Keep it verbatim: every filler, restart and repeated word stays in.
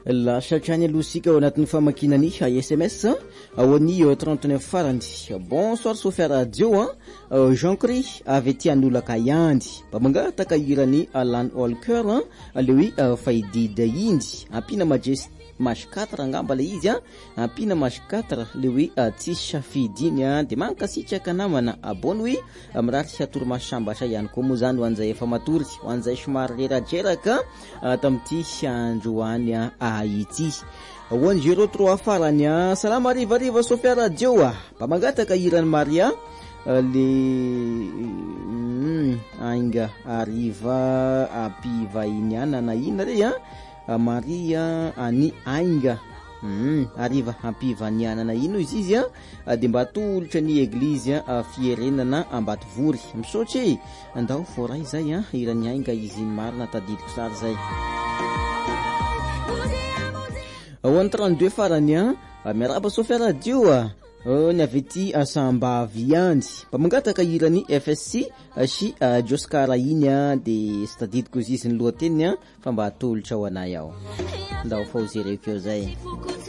La satrany alohasika ao anatin'ny famakinany S M S ao any trente-neuf farany. Bonsoir Sofia Radio Jean-Cri avy aty Anolaka Yandy mba mangataka irany Alan Walker aleoe faidida indy ampina majesty match quatre ngamba le izy ampina match quatre le hoe tsisy safidiny de mankasitraka namana abony hoe mirary atoro masambatra ihany koa moa zany ho an'izay efa matory ho an'izay somary rerajeraka tamity androany ahity one zero trois farany. Salama ariva ariva Sofia Radio mba mangataka irany Maria le ainga ariva apiva iniana na ina re Maria ani ainga mm, ariva ampivanianana ino izy izy de mba tolotra ny eglizy fierenana Ambatovory misaotry andao foray zay irany ainga izy marina tadidiko sary zay one trente-deux farany. Miaraba Sofia Radio ny avy ety Sambavy andy mba mangataka irany F S C sy Joskara iny de sy tadidiko izy izy ny lohateny fa mba atolotra ho anay ao ndao fao zereko eo zay.